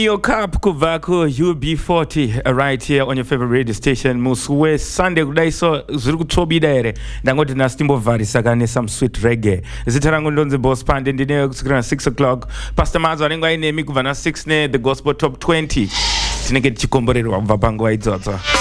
Mio Cup Kuvaku UB40 right here on your favorite radio station Muswe Sunday kudaiso ziri kutsobida ere ndangoti nasimbovharisa kane some sweet reggae zitarangu ndonze boss pande ndineyo kusukira 6 o'clock Pastor Mazo anenge ainemi kubva na 6 ne the gospel top 20 tinenge tichikomborerwa kubva panguva idzodzo.